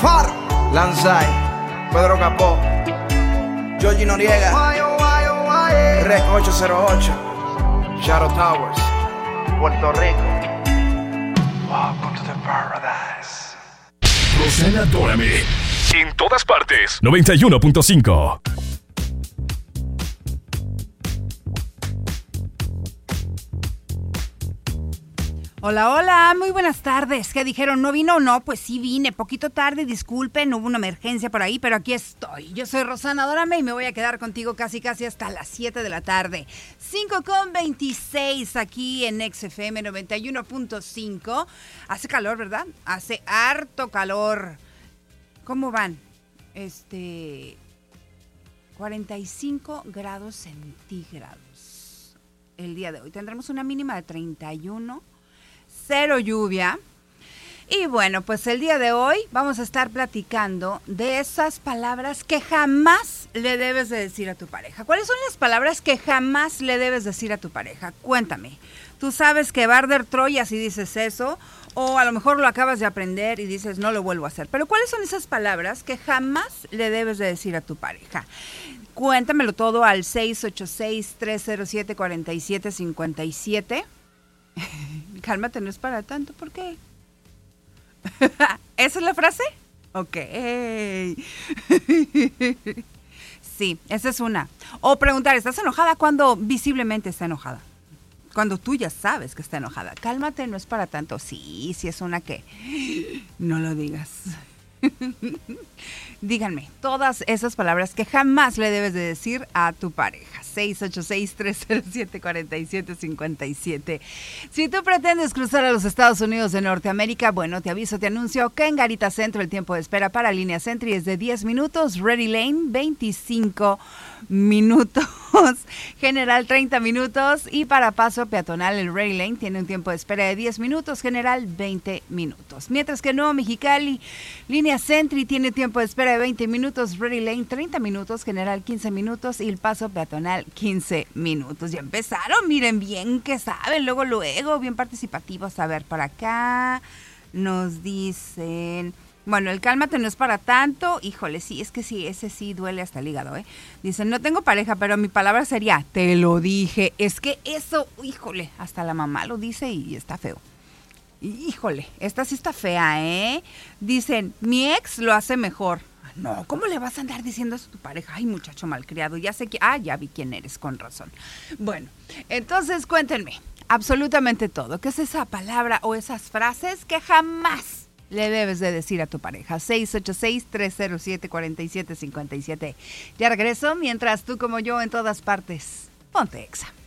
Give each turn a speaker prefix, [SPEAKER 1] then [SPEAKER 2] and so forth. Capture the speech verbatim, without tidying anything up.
[SPEAKER 1] Faro, Lanzai, Pedro Capó, Georgie Noriega, Rec ocho cero ocho, Shadow Towers, Puerto Rico. Welcome to the paradise.
[SPEAKER 2] Rosana Dórame. En todas partes. noventa y uno punto cinco.
[SPEAKER 3] Hola, hola, muy buenas tardes. ¿Qué dijeron? ¿No vino? No, pues sí vine, poquito tarde, disculpen, hubo una emergencia por ahí, pero aquí estoy. Yo soy Rosana Dórame y me voy a quedar contigo casi casi hasta las siete de la tarde. cinco con veintiséis aquí en X F M noventa y uno punto cinco. Hace calor, ¿verdad? Hace harto calor. ¿Cómo van? Este... cuarenta y cinco grados centígrados el día de hoy. Tendremos una mínima de treinta y uno. Cero lluvia. Y bueno, pues el día de hoy vamos a estar platicando de esas palabras que jamás le debes de decir a tu pareja. ¿Cuáles son las palabras que jamás le debes decir a tu pareja? Cuéntame. Tú sabes que va a arder Troya si dices eso, o a lo mejor lo acabas de aprender y dices no lo vuelvo a hacer. Pero ¿cuáles son esas palabras que jamás le debes de decir a tu pareja? Cuéntamelo todo al seis ocho seis, tres cero siete, cuatro siete cinco siete. Cálmate, no es para tanto, ¿por qué? ¿Esa es la frase? Ok. Sí, esa es una. O preguntar, ¿estás enojada? Cuando visiblemente está enojada. Cuando tú ya sabes que está enojada. Cálmate, no es para tanto. Sí, sí es una que... No lo digas. Díganme, todas esas palabras que jamás le debes de decir a tu pareja. seis ocho seis, tres cero siete, cuatro siete cinco siete. Si tú pretendes cruzar a los Estados Unidos de Norteamérica, bueno, te aviso, te anuncio que en Garita Centro el tiempo de espera para Línea Sentry es de diez minutos, Ready Lane veinticinco minutos, General treinta minutos y para paso peatonal el Ready Lane tiene un tiempo de espera de diez minutos, General veinte minutos. Mientras que Nuevo Mexicali, Línea Sentry tiene tiempo de espera de veinte minutos, Ready Lane treinta minutos, General quince minutos y el paso peatonal quince minutos. Ya empezaron, miren bien que saben, luego, luego, bien participativos. A ver, para acá nos dicen... Bueno, el cálmate no es para tanto. Híjole, sí, es que sí, ese sí duele hasta el hígado, ¿eh? Dicen, no tengo pareja, pero mi palabra sería, te lo dije. Es que eso, híjole, hasta la mamá lo dice y está feo. Híjole, esta sí está fea, ¿eh? Dicen, mi ex lo hace mejor. No, ¿cómo le vas a andar diciendo eso a tu pareja? Ay, muchacho malcriado, ya sé que... Ah, ya vi quién eres, con razón. Bueno, entonces cuéntenme absolutamente todo. ¿Qué es esa palabra o esas frases que jamás le debes de decir a tu pareja? seis ocho seis, tres cero siete, cuatro siete cinco siete. Ya regreso, mientras tú como yo en todas partes. Ponte Exa.